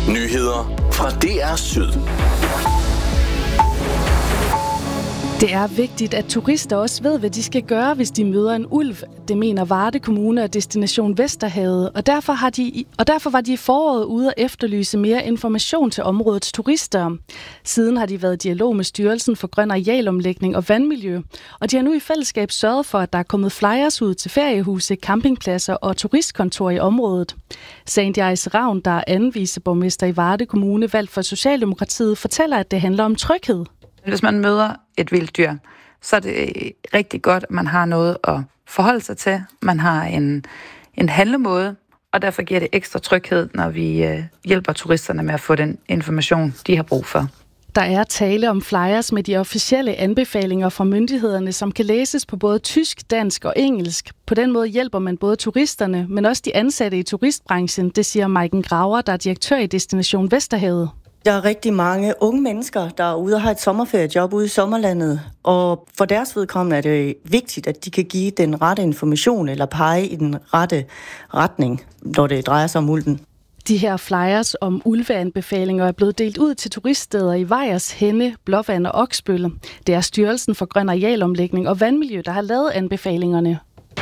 Nyheder fra DR Syd. Det er vigtigt, at turister også ved, hvad de skal gøre, hvis de møder en ulv. Det mener Varde Kommune og Destination Vesterhavet, og derfor var de i foråret ude at efterlyse mere information til områdets turister. Siden har de været i dialog med Styrelsen for Grøn Arealomlægning og Vandmiljø, og de har nu i fællesskab sørget for, at der er kommet flyers ud til feriehuse, campingpladser og turistkontorer i området. Sandt Ravn, der er anden viceborgmester i Varde Kommune, valgt for Socialdemokratiet, fortæller, at det handler om tryghed. Hvis man møder et vildt dyr, så er det rigtig godt, at man har noget at forholde sig til. Man har en handlemåde, og derfor giver det ekstra tryghed, når vi hjælper turisterne med at få den information, de har brug for. Der er tale om flyers med de officielle anbefalinger fra myndighederne, som kan læses på både tysk, dansk og engelsk. På den måde hjælper man både turisterne, men også de ansatte i turistbranchen, det siger Maiken Graver, der er direktør i Destination Vesterhavet. Der er rigtig mange unge mennesker, der er ude og har et sommerferiejob ude i sommerlandet, og for deres vedkommende er det vigtigt, at de kan give den rette information eller pege i den rette retning, når det drejer sig om ulven. De her flyers om ulveanbefalinger er blevet delt ud til turiststeder i Vejers, Henne, Blåvand og Oksbølle. Det er Styrelsen for Grøn Arealomlægning og Vandmiljø, der har lavet anbefalingerne.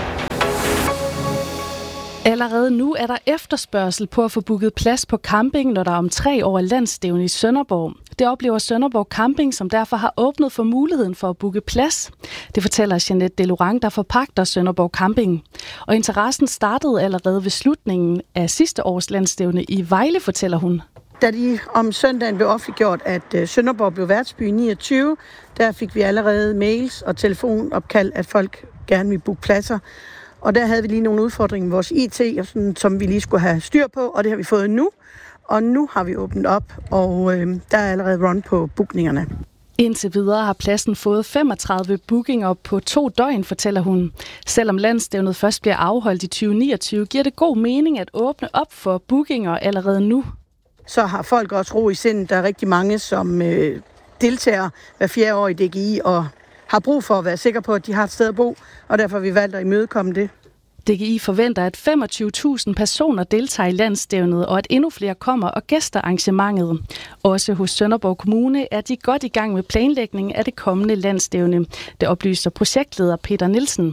Allerede nu er der efterspørgsel på at få booket plads på camping, når der om 3 år er landsstævne i Sønderborg. Det oplever Sønderborg Camping, som derfor har åbnet for muligheden for at booke plads. Det fortæller Jeanette Delorang, der forpagter Sønderborg Camping. Og interessen startede allerede ved slutningen af sidste års landsstævne i Vejle, fortæller hun. Da de om søndagen blev offentliggjort, at Sønderborg blev værtsby i 29, der fik vi allerede mails og telefonopkald, at folk gerne ville booke pladser. Og der havde vi lige nogle udfordringer med vores IT, som vi lige skulle have styr på, og det har vi fået nu. Og nu har vi åbnet op, og der er allerede run på bookningerne. Indtil videre har pladsen fået 35 bookinger på 2 døgn, fortæller hun. Selvom landsstævnet først bliver afholdt i 2029, giver det god mening at åbne op for bookinger allerede nu. Så har folk også ro i sindet. Der er rigtig mange, som deltager hver 4. år i DGI og har brug for at være sikre på, at de har et sted at bo, og derfor har vi valgt at imødekomme det. DGI forventer, at 25.000 personer deltager i landsstævnet, og at endnu flere kommer og gæster arrangementet. Også hos Sønderborg Kommune er de godt i gang med planlægning af det kommende landsstævne. Det oplyser projektleder Peter Nielsen.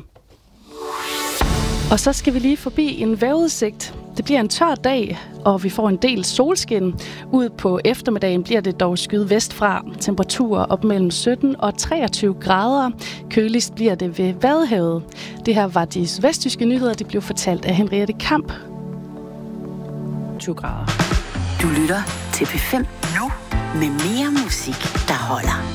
Og så skal vi lige forbi en vejrudsigt. Det bliver en tør dag, og vi får en del solskin. Ud på eftermiddagen bliver det dog skyet vestfra. Temperaturer op mellem 17 og 23 grader. Køligst bliver det ved Vadehavet. Det her var de vestjyske nyheder. Det blev fortalt af Henriette Kamp. 20 grader. Du lytter til P5 nu med mere musik, der holder.